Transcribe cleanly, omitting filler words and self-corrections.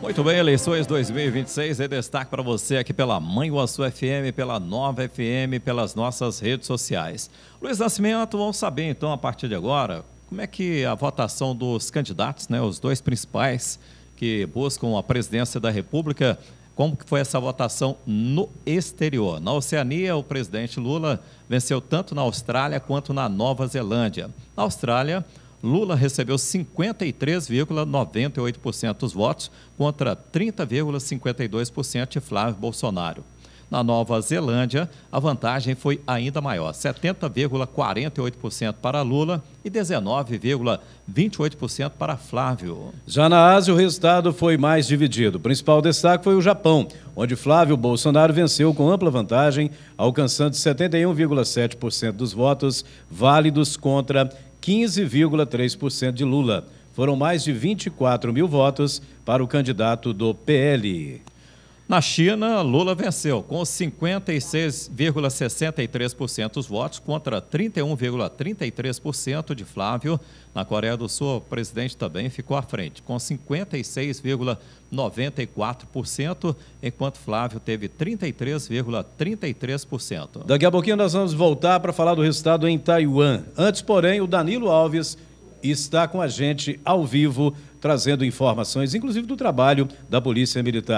Muito bem, eleições 2026 é destaque para você aqui pela Mãe Uaçu FM, pela Nova FM, pelas nossas redes sociais. Luiz Nascimento, vamos saber então a partir de agora como é que a votação dos candidatos, né, os dois principais que buscam a presidência da República, como que foi essa votação no exterior? Na Oceania, o presidente Lula venceu tanto na Austrália quanto na Nova Zelândia. Na Austrália, Lula recebeu 53,98% dos votos contra 30,52% de Flávio Bolsonaro. Na Nova Zelândia, a vantagem foi ainda maior, 70,48% para Lula e 19,28% para Flávio. Já na Ásia, o resultado foi mais dividido. O principal destaque foi o Japão, onde Flávio Bolsonaro venceu com ampla vantagem, alcançando 71,7% dos votos válidos contra 15,3% de Lula. Foram mais de 24 mil votos para o candidato do PL. Na China, Lula venceu com 56,63% dos votos contra 31,33% de Flávio. Na Coreia do Sul, o presidente também ficou à frente, com 56,94%, enquanto Flávio teve 33,33%. Daqui a pouquinho nós vamos voltar para falar do resultado em Taiwan. Antes, porém, o Danilo Alves está com a gente ao vivo, trazendo informações, inclusive do trabalho da Polícia Militar.